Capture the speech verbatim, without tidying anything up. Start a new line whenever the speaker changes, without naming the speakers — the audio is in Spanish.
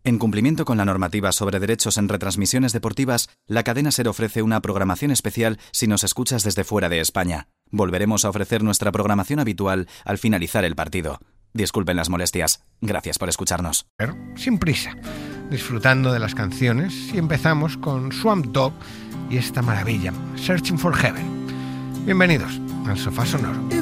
En cumplimiento con la normativa sobre derechos en retransmisiones deportivas, la cadena SER ofrece una programación especial si nos escuchas desde fuera de España. Volveremos a ofrecer nuestra programación habitual al finalizar el partido. Disculpen las molestias. Gracias por escucharnos.
Sin prisa, disfrutando de las canciones, y empezamos con Swamp Dogg y esta maravilla, Searching for Heaven. Bienvenidos al Sofá Sonoro.